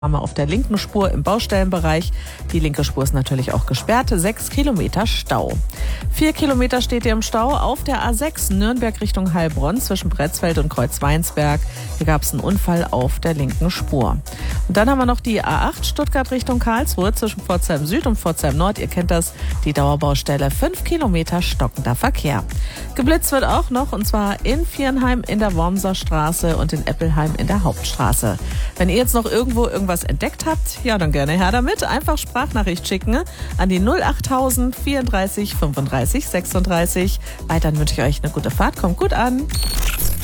Auf der linken Spur im Baustellenbereich. Die linke Spur ist natürlich auch gesperrt. 6 Kilometer Stau. 4 Kilometer steht ihr im Stau auf der A6 Nürnberg Richtung Heilbronn zwischen Bretzfeld und Kreuzweinsberg. Hier gab es einen Unfall auf der linken Spur. Und dann haben wir noch die A8 Stuttgart Richtung Karlsruhe zwischen Pforzheim Süd und Pforzheim Nord. Ihr kennt das, die Dauerbaustelle. 5 Kilometer stockender Verkehr. Geblitzt wird auch noch, und zwar in Viernheim in der Wormser Straße und in Eppelheim in der Hauptstraße. Wenn ihr jetzt noch irgendwas entdeckt habt, ja, dann gerne her damit. Einfach Sprachnachricht schicken an die 08000 34 35 36. Weiterhin wünsche ich euch eine gute Fahrt. Kommt gut an.